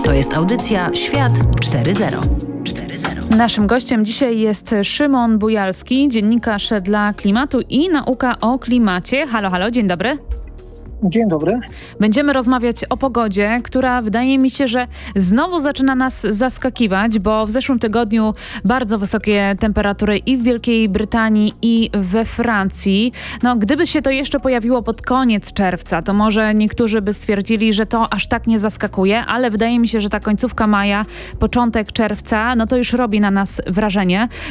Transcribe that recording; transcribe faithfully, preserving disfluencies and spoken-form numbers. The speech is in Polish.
To jest audycja Świat cztery zero. Naszym gościem dzisiaj jest Szymon Bujalski, dziennikarz dla Klimatu i Nauka o klimacie. Halo, halo, dzień dobry. Dzień dobry. Będziemy rozmawiać o pogodzie, która wydaje mi się, że znowu zaczyna nas zaskakiwać, bo w zeszłym tygodniu bardzo wysokie temperatury i w Wielkiej Brytanii, i we Francji. No, gdyby się to jeszcze pojawiło pod koniec czerwca, to może niektórzy by stwierdzili, że to aż tak nie zaskakuje, ale wydaje mi się, że ta końcówka maja, początek czerwca, no to już robi na nas wrażenie.